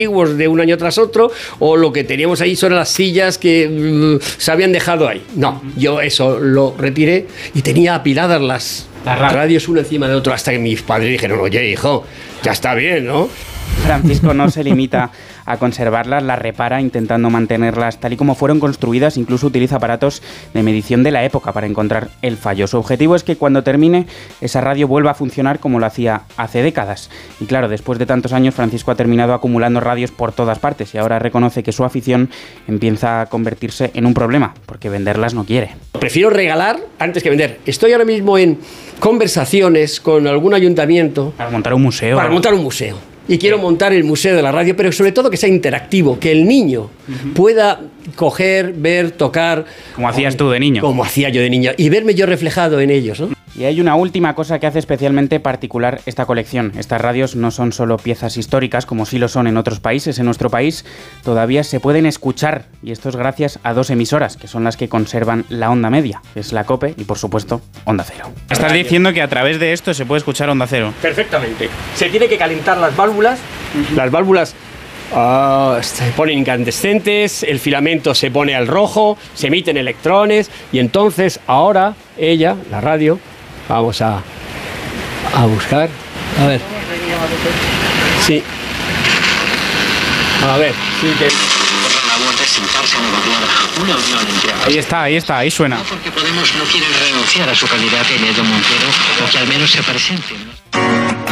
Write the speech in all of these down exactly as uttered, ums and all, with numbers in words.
de un año tras otro, o lo que teníamos ahí son las sillas que mm, se habían dejado ahí. No, yo eso lo retiré y tenía apiladas las, las radios una encima de otro, hasta que mis padres dijeron, oye, hijo, ya está bien, ¿no? Francisco no se limita a conservarlas, las repara intentando mantenerlas tal y como fueron construidas, incluso utiliza aparatos de medición de la época para encontrar el fallo. Su objetivo es que cuando termine esa radio vuelva a funcionar como lo hacía hace décadas. Y claro, después de tantos años Francisco ha terminado acumulando radios por todas partes y ahora reconoce que su afición empieza a convertirse en un problema, porque venderlas no quiere. Prefiero regalar antes que vender. Estoy ahora mismo en conversaciones con algún ayuntamiento para montar un museo. Para montar un museo. Y quiero montar el Museo de la Radio, pero sobre todo que sea interactivo, que el niño uh-huh. pueda coger, ver, tocar... Como hacías tú de niño. Como hacía yo de niño, y verme yo reflejado en ellos, ¿no? Y hay una última cosa que hace especialmente particular esta colección. Estas radios no son solo piezas históricas, como sí lo son en otros países. En nuestro país todavía se pueden escuchar, y esto es gracias a dos emisoras, que son las que conservan la onda media, que es la COPE y, por supuesto, Onda Cero. Estás diciendo que a través de esto se puede escuchar Onda Cero. Perfectamente. Se tiene que calentar las válvulas. Uh-huh. Las válvulas uh, se ponen incandescentes, el filamento se pone al rojo, se emiten electrones, y entonces ahora ella, la radio... Vamos a, a buscar. A ver. Sí. A ver. Sí, que... Ahí está, ahí está, ahí suena. Porque Podemos no quiere renunciar a su candidato Iñigo Montero, o que al menos se presente, ¿no?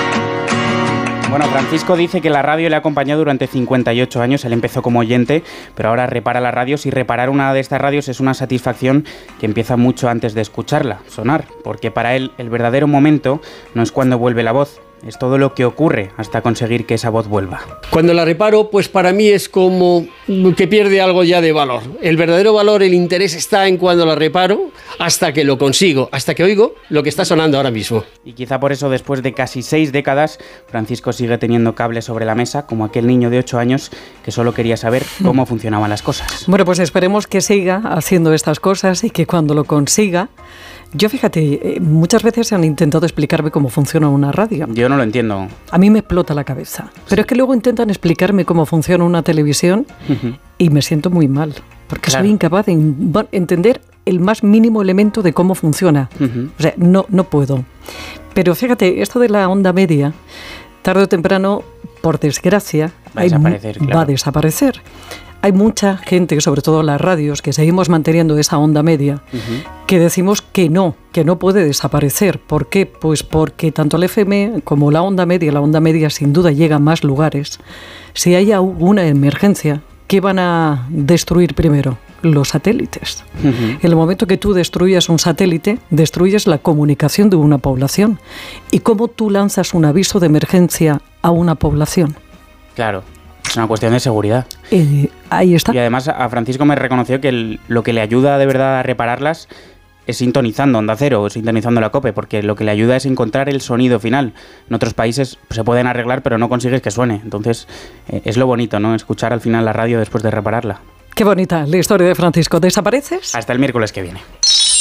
Bueno, Francisco dice que la radio le ha acompañado durante cincuenta y ocho años. Él empezó como oyente, pero ahora repara las radios, y reparar una de estas radios es una satisfacción que empieza mucho antes de escucharla sonar, porque para él el verdadero momento no es cuando vuelve la voz, es todo lo que ocurre hasta conseguir que esa voz vuelva. Cuando la reparo, pues para mí es como que pierde algo ya de valor. El verdadero valor, el interés está en cuando la reparo, hasta que lo consigo, hasta que oigo lo que está sonando ahora mismo. Y quizá por eso, después de casi seis décadas, Francisco sigue teniendo cables sobre la mesa, como aquel niño de ocho años que solo quería saber cómo funcionaban las cosas. Bueno, pues esperemos que siga haciendo estas cosas y que cuando lo consiga... Yo, fíjate, muchas veces han intentado explicarme cómo funciona una radio. Yo no lo entiendo. A mí me explota la cabeza. Pero es que luego intentan explicarme cómo funciona una televisión uh-huh. y me siento muy mal. Porque claro. soy incapaz de entender el más mínimo elemento de cómo funciona. Uh-huh. O sea, no, no puedo. Pero fíjate, esto de la onda media, tarde o temprano, por desgracia, va a desaparecer. Hay, claro. va a desaparecer. Hay mucha gente, sobre todo las radios, que seguimos manteniendo esa onda media, uh-huh. que decimos que no, que no puede desaparecer. ¿Por qué? Pues porque tanto el F M como la onda media, la onda media sin duda llega a más lugares. Si hay alguna emergencia, ¿qué van a destruir primero? Los satélites. Uh-huh. En el momento que tú destruyas un satélite, destruyes la comunicación de una población. ¿Y cómo tú lanzas un aviso de emergencia a una población? Claro. Es una cuestión de seguridad. Eh, ahí está. Y además a Francisco me reconoció que el, lo que le ayuda de verdad a repararlas es sintonizando Onda Cero o sintonizando la COPE, porque lo que le ayuda es encontrar el sonido final. En otros países se pueden arreglar, pero no consigues que suene. Entonces eh, es lo bonito, ¿no? Escuchar al final la radio después de repararla. Qué bonita la historia de Francisco. ¿Desapareces? Hasta el miércoles que viene.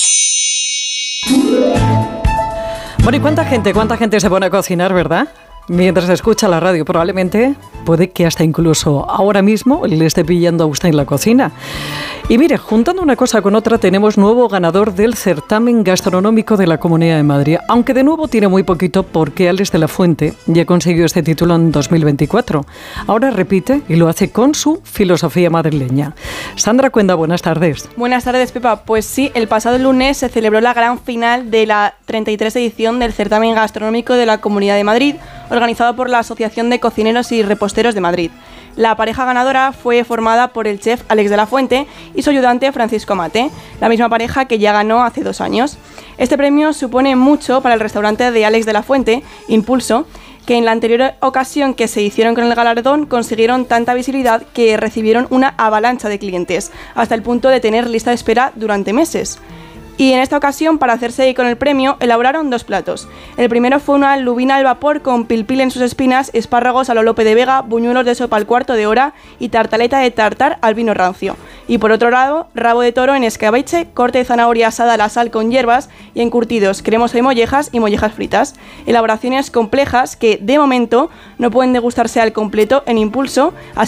Bueno, ¿y cuánta gente, cuánta gente se pone a cocinar, verdad? Mientras escucha la radio, probablemente puede que hasta incluso ahora mismo le esté pillando a usted en la cocina. Y mire, juntando una cosa con otra, tenemos nuevo ganador del certamen gastronómico de la Comunidad de Madrid. Aunque de nuevo tiene muy poquito, porque Alex de la Fuente ya consiguió este título en dos mil veinticuatro. Ahora repite y lo hace con su filosofía madrileña. Sandra Cuenda, buenas tardes. Buenas tardes, Pepa. Pues sí, el pasado lunes se celebró la gran final de la treinta y tres edición del certamen gastronómico de la Comunidad de Madrid, organizado por la Asociación de Cocineros y Reposteros de Madrid. La pareja ganadora fue formada por el chef Alex de la Fuente y su ayudante Francisco Mate, la misma pareja que ya ganó hace dos años. Este premio supone mucho para el restaurante de Alex de la Fuente, Impulso, que en la anterior ocasión que se hicieron con el galardón consiguieron tanta visibilidad que recibieron una avalancha de clientes, hasta el punto de tener lista de espera durante meses. Y en esta ocasión, para hacerse con el premio, elaboraron dos platos. El primero fue una lubina al vapor con pilpil en sus espinas, espárragos a lo Lope de Vega, buñuelos de sopa al cuarto de hora y tartaleta de tartar al vino rancio, Y por otro lado, rabo de toro en escabeche, corte de zanahoria asada a la sal con hierbas y encurtidos, cremoso de mollejas y mollejas fritas. Elaboraciones complejas que, de momento, no pueden degustarse al completo en impulso,